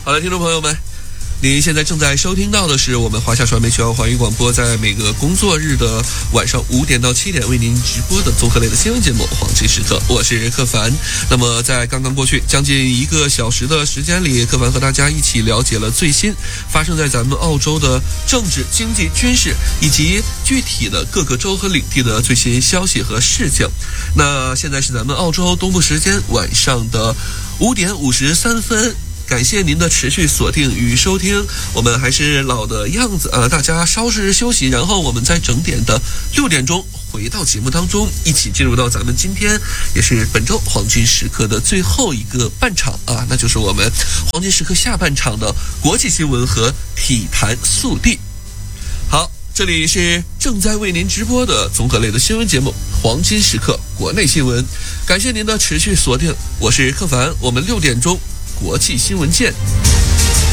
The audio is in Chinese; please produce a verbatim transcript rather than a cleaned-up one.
好的，听众朋友们，您现在正在收听到的是我们华夏传媒全国华语广播在每个工作日的晚上五点到七点为您直播的综合类的新闻节目《黄金时刻》，我是柯凡。那么在刚刚过去将近一个小时的时间里，柯凡和大家一起了解了最新发生在咱们澳洲的政治、经济、军事以及具体的各个州和领地的最新消息和事情。那现在是咱们澳洲东部时间晚上的五点五十三分。感谢您的持续锁定与收听，我们还是老的样子啊，大家稍事休息，然后我们在整点的六点钟回到节目当中，一起进入到咱们今天也是本周黄金时刻的最后一个半场啊，那就是我们黄金时刻下半场的国际新闻和体坛速递。好，这里是正在为您直播的综合类的新闻节目《黄金时刻国内新闻》，感谢您的持续锁定，我是柯凡，我们六点钟国际新闻见。